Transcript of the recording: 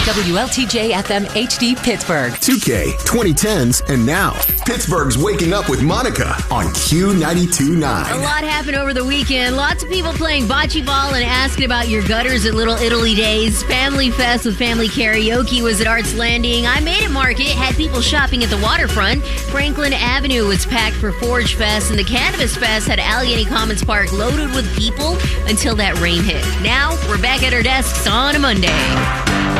WLTJ FM HD Pittsburgh. 2K, 2010s, and now. Pittsburgh's Waking Up with Monica on Q92.9. A lot happened over the weekend. Lots of people playing bocce ball and asking about your gutters at Little Italy Days. Family Fest with family karaoke was at Arts Landing. I Made It Market had people shopping at the waterfront. Franklin Avenue was packed for Forge Fest, and the Cannabis Fest had Allegheny Commons Park loaded with people until that rain hit. Now, we're back at our desks on a Monday.